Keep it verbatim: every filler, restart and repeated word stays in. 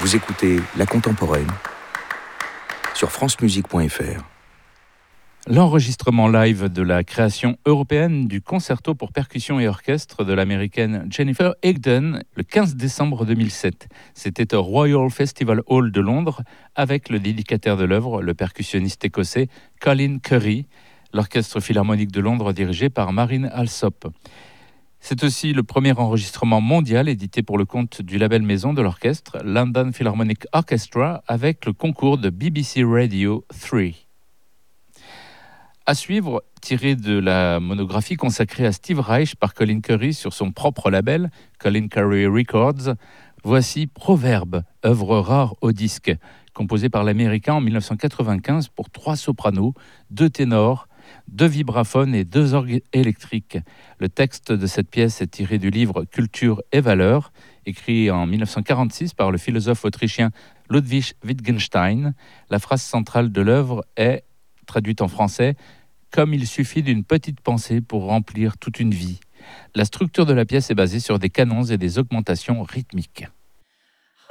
Vous écoutez La Contemporaine sur francemusique point f r. L'enregistrement live de la création européenne du concerto pour percussion et orchestre de l'américaine Jennifer Higdon le quinze décembre deux mille sept. C'était au Royal Festival Hall de Londres avec le dédicataire de l'œuvre, le percussionniste écossais Colin Currie, l'Orchestre Philharmonique de Londres dirigé par Maryn Alsop. C'est aussi le premier enregistrement mondial édité pour le compte du label maison de l'orchestre, London Philharmonic Orchestra, avec le concours de B B C Radio trois. À suivre, tiré de la monographie consacrée à Steve Reich par Colin Currie sur son propre label, Colin Currie Records, voici Proverbe, œuvre rare au disque, composée par l'Américain en dix-neuf cent quatre-vingt-quinze pour trois sopranos, deux ténors, deux vibraphones et deux orgues électriques. Le texte de cette pièce est tiré du livre Culture et valeurs, écrit en dix-neuf cent quarante-six par le philosophe autrichien Ludwig Wittgenstein. La phrase centrale de l'œuvre est, traduite en français, « Comme il suffit d'une petite pensée pour remplir toute une vie ». La structure de la pièce est basée sur des canons et des augmentations rythmiques.